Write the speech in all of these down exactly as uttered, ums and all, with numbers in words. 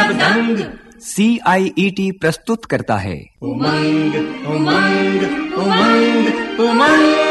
सब दंग। सी आई E T प्रस्तुत करता है उमंग उमंग उमंग उमंग।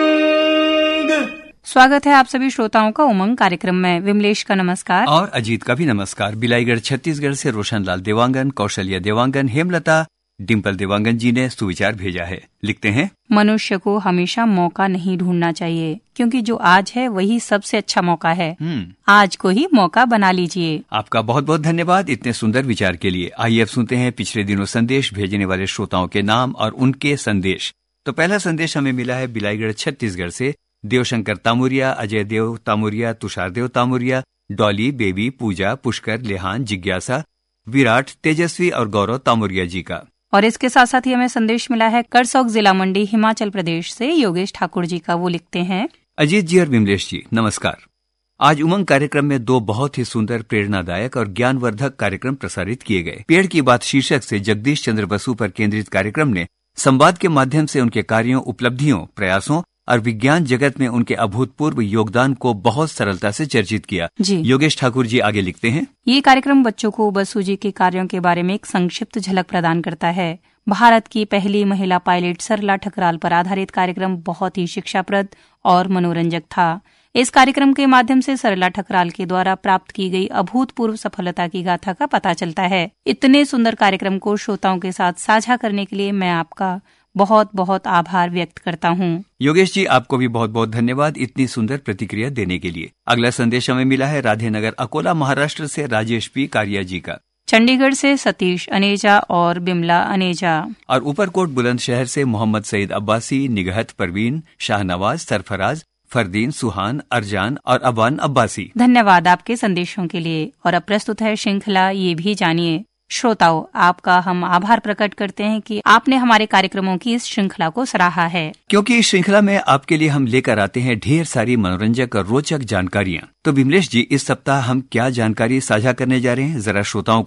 स्वागत है आप सभी श्रोताओं का उमंग कार्यक्रम में। विमलेश का नमस्कार और अजीत का भी नमस्कार। बिलाईगढ़ छत्तीसगढ़ से रोशनलाल देवांगन, कौशल्या देवांगन, हेमलता, डिम्पल देवांगन जी ने सुविचार भेजा है। लिखते हैं, मनुष्य को हमेशा मौका नहीं ढूंढना चाहिए, क्योंकि जो आज है वही सबसे अच्छा मौका है। आज को ही मौका बना लीजिए। आपका बहुत बहुत धन्यवाद इतने सुंदर विचार के लिए। आइए अब सुनते हैं पिछले दिनों संदेश भेजने वाले श्रोताओं के नाम और उनके संदेश। तो पहला संदेश हमें मिला है बिलाईगढ़ छत्तीसगढ़ से। देवशंकर तामुरिया, अजय देव तामुरिया, तुषार देव तामुरिया, डॉली, बेबी, पूजा, पुष्कर, लेहान, जिज्ञासा, विराट, तेजस्वी और गौरव तामुरिया जी का। और इसके साथ साथ ही हमें संदेश मिला है करसौग जिला मंडी हिमाचल प्रदेश से योगेश ठाकुर जी का। वो लिखते हैं, अजीत जी और विमलेश जी नमस्कार। आज उमंग कार्यक्रम में दो बहुत ही सुंदर, प्रेरणादायक और ज्ञानवर्धक कार्यक्रम प्रसारित किए गए। पेड़ की बात शीर्षक से जगदीश चंद्र बसु पर केंद्रित कार्यक्रम ने संवाद के माध्यम से उनके कार्यों, उपलब्धियों, प्रयासों और विज्ञान जगत में उनके अभूतपूर्व योगदान को बहुत सरलता से चर्चित किया। जी। योगेश ठाकुर जी आगे लिखते हैं, ये कार्यक्रम बच्चों को बसु जी के कार्यों के बारे में एक संक्षिप्त झलक प्रदान करता है। भारत की पहली महिला पायलट सरला ठकराल पर आधारित कार्यक्रम बहुत ही शिक्षाप्रद और मनोरंजक था। इस कार्यक्रम के माध्यम से सरला ठकराल के द्वारा प्राप्त की गई अभूतपूर्व सफलता की गाथा का पता चलता है। इतने सुंदर कार्यक्रम को श्रोताओं के साथ साझा करने के लिए मैं आपका बहुत बहुत आभार व्यक्त करता हूँ। योगेश जी आपको भी बहुत बहुत धन्यवाद इतनी सुंदर प्रतिक्रिया देने के लिए। अगला संदेश हमें मिला है राधेनगर अकोला महाराष्ट्र से राजेश पी कारिया जी का। चंडीगढ़ से सतीश अनेजा और बिमला अनेजा। और ऊपरकोट बुलंदशहर से मोहम्मद सईद अब्बासी, निगहत परवीन, शाहनवाज, सरफराज, फरदीन, सुहान, अरजान और अबान अब्बासी। धन्यवाद आपके संदेशों के लिए। और अब प्रस्तुत है श्रृंखला ये भी जानिए। श्रोताओं, आपका हम आभार प्रकट करते हैं कि आपने हमारे कार्यक्रमों की इस श्रृंखला को सराहा है, क्योंकि इस श्रृंखला में आपके लिए हम लेकर आते हैं ढेर सारी मनोरंजक और रोचक जानकारियाँ। तो विमलेश जी, इस सप्ताह हम क्या जानकारी साझा करने जा रहे हैं, जरा श्रोताओं